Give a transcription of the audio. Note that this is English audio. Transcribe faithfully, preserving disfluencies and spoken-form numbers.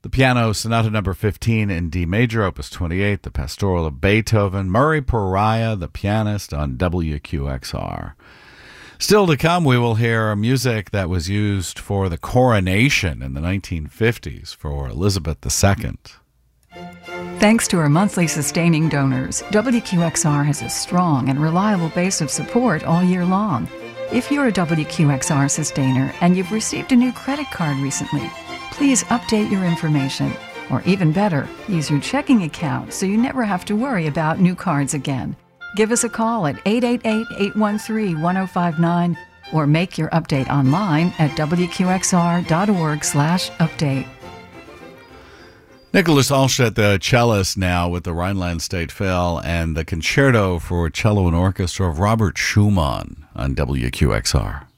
The piano Sonata number fifteen in D major, opus twenty-eight, the Pastoral of Beethoven, Murray Pariah, the pianist, on W Q X R. Still to come, we will hear music that was used for the coronation in the nineteen fifties for Elizabeth the Second. Thanks to our monthly sustaining donors, W Q X R has a strong and reliable base of support all year long. If you're a W Q X R sustainer and you've received a new credit card recently, please update your information. Or even better, use your checking account so you never have to worry about new cards again. Give us a call at eight eight eight, eight one three, one zero five nine or make your update online at w q x r dot org slash update. Nicholas Alshet, the cellist now with the Rhineland State Phil, and the concerto for cello and orchestra of Robert Schumann on W Q X R.